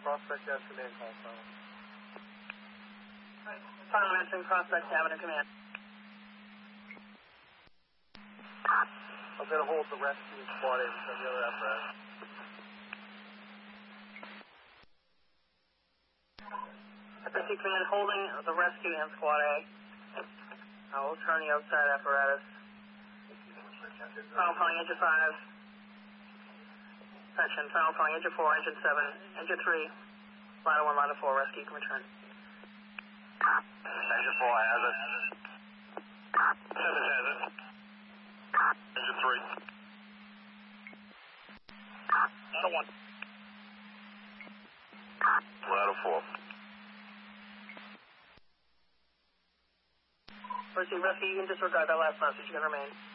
Prospect has command call, silent. Final answering Prospect, Avenue Command. I'm going to hold the rescue and squad A from the other apparatus. Rescue Command holding the rescue and squad A. I will turn the outside apparatus. Final calling engine 5. Section, final calling engine 4, engine 7, engine 3, ladder 1, ladder 4, rescue can return. Engine 4 has it. 7 has it. Engine 3. Ladder 1. Ladder 4. Rescue, you can disregard that last message, you can remain.